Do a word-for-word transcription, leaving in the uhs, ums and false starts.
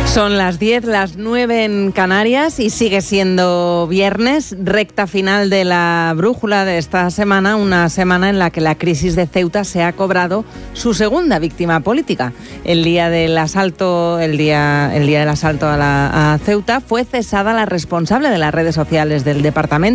Son las diez, las nueve en Canarias y sigue siendo viernes, recta final de la brújula de esta semana, una semana en la que la crisis de Ceuta se ha cobrado su segunda víctima política. El día del asalto, el día, el día del asalto a, la, a Ceuta fue cesada la responsable de las redes sociales del departamento.